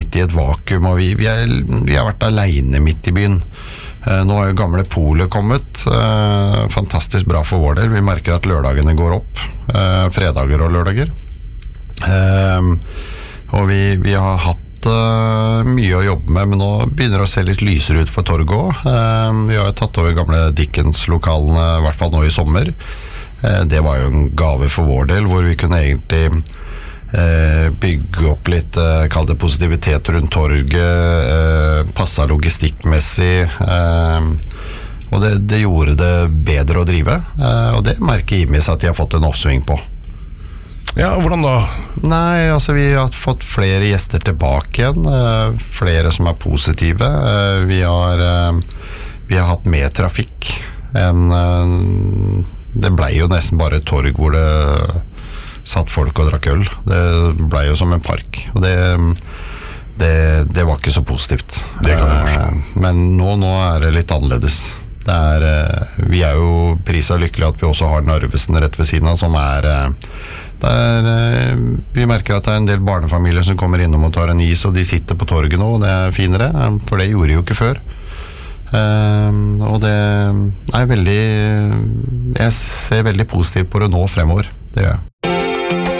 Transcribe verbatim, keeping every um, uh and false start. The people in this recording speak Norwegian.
litt i et vakuum, og vi, vi, er, vi har vært alene midt i byen. Uh, nå har jo gamle polet kommet, uh, fantastisk bra for vår del. Vi merker at lørdagene går opp, uh, fredager og lørdager. Uh, og vi, vi har hatt uh, mye å jobbe med, men nå begynner det å se litt lysere ut for torget også. Uh, vi har tatt over gamle Dickens-lokalene, i hvert fall nå i sommer. Uh, det var jo en gave for vår del, hvor vi kunne egentlig uh, bygge opp litt, uh, kall det positivitet rundt torget, uh, passa logistikkmessig, uh, og det, det gjorde det bedre å drive, uh, og det merker Imis at de har fått en oppsving på. Ja, hvordan da? Nei, altså vi har fått flere gjester tilbake igjen, uh, flere som er positive. Uh, vi, har, uh, vi har hatt mer trafikk enn uh, det ble jo nesten bare et torg hvor det satt folk og drakk øl. Det ble jo som en park, og det, det, det var ikke så positivt. Det kan jeg forstå. Uh, men nå, nå er det litt annerledes. Det er, uh, vi er jo priset lykkelig at vi også har Narvesen rett ved siden av, som er... Uh, Der, vi merker at det er en del barnefamilier som kommer innom og tar en is, og de sitter på torget nå, og det er finere, for det gjorde de jo ikke før. Um, og det er veldig, jeg ser veldig positivt på det nå fremover, det gjør jeg.